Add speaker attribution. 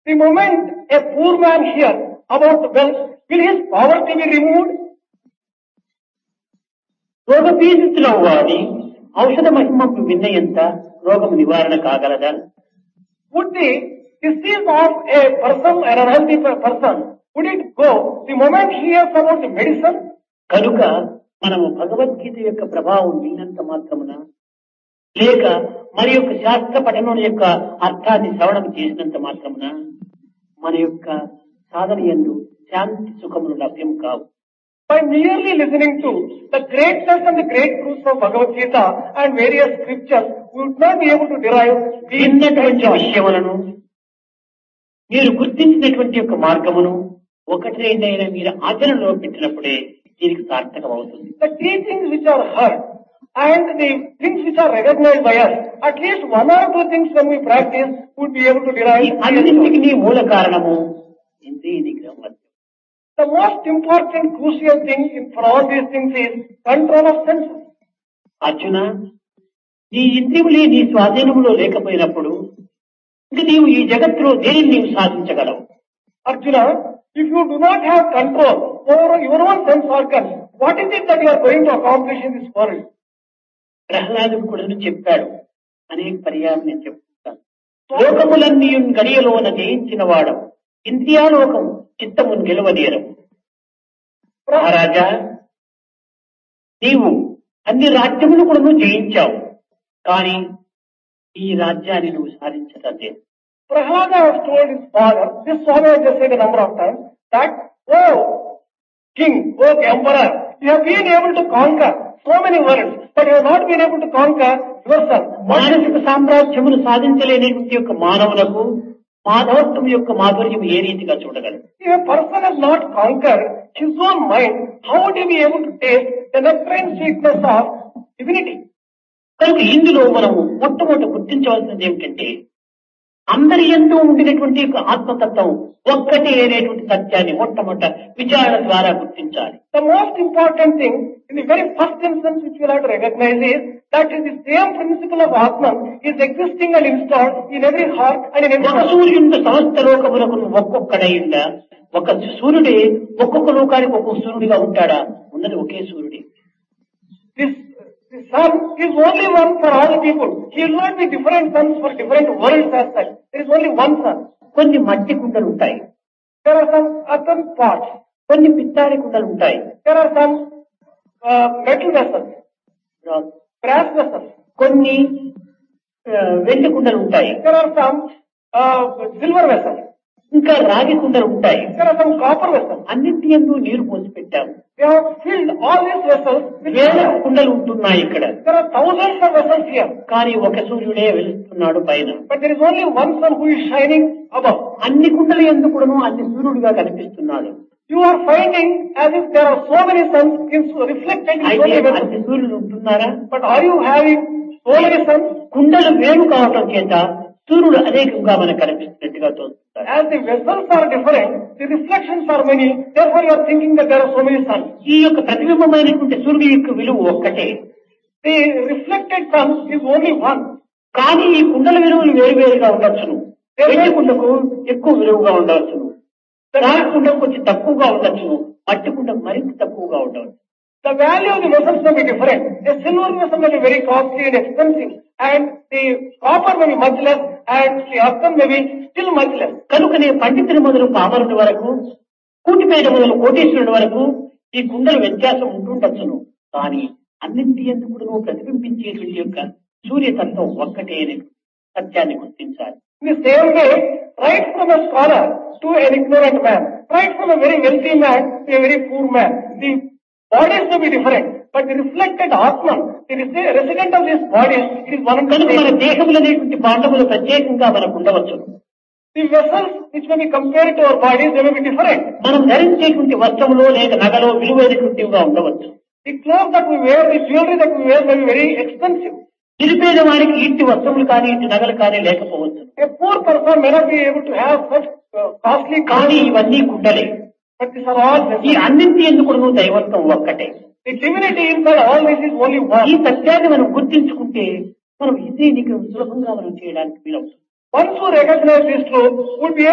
Speaker 1: The moment a poor man hears about wealth, will his poverty be removed?
Speaker 2: రోగపీడితుల వాడి ఔషధ మహిమకు విన్నయంత రోగము నివారణ కాగలదా?
Speaker 1: Would the disease of a person, an unhealthy person, would it go the moment he hears about the medicine?
Speaker 2: కనుక మనము భగవద్గీత యొక్క ప్రభావం విన్నంత మాత్రమున లేక మరి యొక్క శాస్త్ర పఠనం యొక్క అర్థాన్ని శ్రవణం చేసినంత మాత్రమున మన యొక్క సాధన యందు శాంతి సుఖములు లభ్యం కావు.
Speaker 1: By merely listening to the greatness and the great truths of Bhagavad Gita and various scriptures, we would not be able to derive
Speaker 2: విన్నటువంటి విషయములను మీరు గుర్తించినటువంటి యొక్క మార్గమును ఒకటి రెండైనా మీరు ఆచరణలో పెట్టినప్పుడే దీనికి సార్థకం అవుతుంది.
Speaker 1: The teachings which are heard and the things which are recognized by us, at least one or two things when we practice, would be able to derive.
Speaker 2: అన్నింటికి మూల కారణము ఇంద్రియ నిగ్రహం.
Speaker 1: The most important crucial thing for all these things is control of senses.
Speaker 2: Arjuna, నీ ఇంద్రియములే నీ స్వాధీనములో లేకపోయినప్పుడు ఇంక నీవు ఈ జగత్తులో దేనిని నీవు సాధించగలవు?
Speaker 1: Arjuna, if you do not have control over your own sense organs, what is it that you are going to accomplish in this world?
Speaker 2: ప్రహ్లాదుడు కూడా చెప్పాడు, అనేక పర్యాయం నేను చెప్తాను. లోకములన్నీ గడియలోన జయించిన వాడు ఇంద్రియాలోకం చిత్తమును గెలవనేరం. మహారాజా, నీవు అన్ని రాజ్యములు కూడా నువ్వు జయించావు, కానీ ఈ రాజ్యాన్ని నువ్వు సాధించటం లేదు.
Speaker 1: Prahlada has told his father, this Swami has just said a number of times, that, oh king, oh emperor, you have been able to conquer so many worlds, but you have not been able to conquer yourself.
Speaker 2: మానసిక సామ్రాజ్యమును సాధించలేనటువంటి యొక్క మానవులకు మాధవత్వం యొక్క మాధుర్యం ఏ రీతిగా చూడగలరు?
Speaker 1: If a person has not conquered his own mind, how would he be able to taste the nectarine sweetness of divinity?
Speaker 2: కనుక ఇందులో మనము మొట్టమొదట గుర్తించవలసినది ఏమిటంటే, అందరి యందు ఉండినటువంటి ఆత్మతత్వం ఒక్కటే అనేటువంటి సత్యాన్ని మొట్టమొదట విచారణ ద్వారా గుర్తించాలి.
Speaker 1: The most important thing in the very first instance which we have to recognize is that is the same principle of Atman is existing and installed in every heart and in every
Speaker 2: ఒక
Speaker 1: person.
Speaker 2: సూర్యుడు సమస్త లోకములకు ఒక్కొక్కడైందా? ఒక సూర్యుడే ఒక్కొక్క లోకానికి ఒక్కొక్క సూర్యుడిగా ఉంటాడా? ఉన్నది ఒకే సూర్యుడే.
Speaker 1: The sun is only one for all the people. He will not be different suns for different worlds as such. There is only one sun.
Speaker 2: కొన్ని మట్టి కుండలు ఉంటాయి,
Speaker 1: There are some earthen pots.
Speaker 2: కొన్ని పిత్తారి కుండలు ఉంటాయి,
Speaker 1: There are some metal vessels, brass vessels.
Speaker 2: కొన్ని వెండి కుండలు ఉంటాయి,
Speaker 1: There are some silver vessels.
Speaker 2: ఇంకా రాగి కుండలు ఉంటాయి.
Speaker 1: There are some copper vessels.
Speaker 2: అన్నింటి యందు నీరు పోసి పెట్టాము.
Speaker 1: We have filled all these vessels with
Speaker 2: వేల
Speaker 1: water.
Speaker 2: కుండలు ఉంటున్నాయి ఇక్కడ,
Speaker 1: There are thousands of vessels here.
Speaker 2: కానీ ఒక సూర్యుడే వెలుస్తున్నాడు పైన.
Speaker 1: But there is only one sun who is shining above.
Speaker 2: అన్ని కుండల యందు కూడాను అన్ని సూర్యుడిగా కనిపిస్తున్నాడు.
Speaker 1: You are finding as if there are so many suns reflected in so
Speaker 2: అయితే
Speaker 1: many vessels.
Speaker 2: అన్ని సూర్యులు ఉంటున్నారా?
Speaker 1: But are you having so many suns?
Speaker 2: కుండలు వేరు కావటం చేత సూర్యుడు అనేకంగా మనకు కనిపిస్తున్నట్టుగా తోస్తున్నారు.
Speaker 1: As the vessels are different, the reflections are many. Therefore, you are thinking that there are so many suns.
Speaker 2: ఈ యొక్క ప్రతిబింబమైనటువంటి సూర్యుడి యొక్క విలువ ఒక్కటే,
Speaker 1: The reflected sun is only one.
Speaker 2: కానీ ఈ కుండల విలువలు వేరువేరుగా ఉండొచ్చును. వెండి కుండకు ఎక్కువ విలువగా ఉండవచ్చును, రాగి కుండకు కొంచెం తక్కువగా ఉండొచ్చును, మట్టి కుండకు మరింత తక్కువగా ఉండవచ్చు.
Speaker 1: The value of the vessels may be different. A silver vessel may be very costly and expensive, and the copper may be much less, and the earthen may be still much less.
Speaker 2: కనుకనే పండితుడి మొదలు పామరుడి వరకు, కూటిపేట మొదలు కోటేశ్వరుడి వరకు ఈ కుండల వ్యత్యాసం ఉంటుండొచ్చును, కానీ అన్నింటి ఎందుకు ప్రతిబింబించేటువంటి యొక్క సూర్యతత్వం ఒక్కటే అనే సత్యాన్ని గుర్తించాలి.
Speaker 1: In the same way, right from a scholar to an ignorant man, right from a very wealthy man to a very poor man, the bodies may be different, but the reflected Atman, the resident of this body, it is one and the
Speaker 2: కనుక మన
Speaker 1: same.
Speaker 2: దేహములు అనేటువంటి పాండవులు ప్రత్యేకంగా మనకు ఉండవచ్చును.
Speaker 1: The vessels which may be compared to our bodies, they may be different.
Speaker 2: మనం ధరించేటువంటి వస్త్రములో లేక నగలో విలువైనటువంటివిగా ఉండవచ్చు.
Speaker 1: The clothes that we wear, the jewelry that we wear may be very expensive.
Speaker 2: నిరుపేద వారికి ఇంటి వస్త్రములు కానీ ఇంటి నగలు కానీ లేకపోవచ్చు.
Speaker 1: A poor person may not be able to have such costly
Speaker 2: కానీ
Speaker 1: clothes,
Speaker 2: ఇవన్నీ కుండలే.
Speaker 1: but these are all
Speaker 2: ఈ
Speaker 1: vessels.
Speaker 2: అన్నింటి ఎందుకు దైవత్వం ఒక్కటే.
Speaker 1: The divinity inside all this is only one.
Speaker 2: ఈ సత్యాన్ని మనం గుర్తించుకుంటే మనం ఇంద్రియ నిగ్రహం సులభంగా మనం చేయడానికి వీలవుతుంది.
Speaker 1: Once who recognize this truth would be